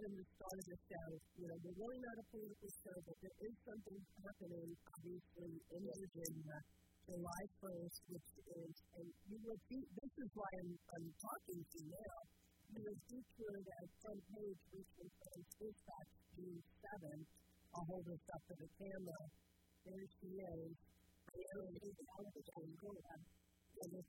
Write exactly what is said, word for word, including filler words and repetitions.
in the start of the show, you know, we're really not a political show, but there is something happening, obviously, in Virginia, July first, which is, and you will see, this is why I'm, I'm talking to you now. You will feature that front page, which was on Dispatch June seventh. I'll hold this up to the camera. There she is. And it's